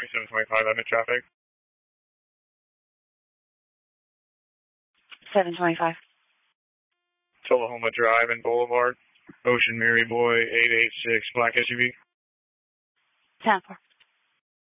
725, I'm in traffic. 725. Tullahoma Drive and Boulevard. Ocean Mary Boy 886, black SUV. 10-4.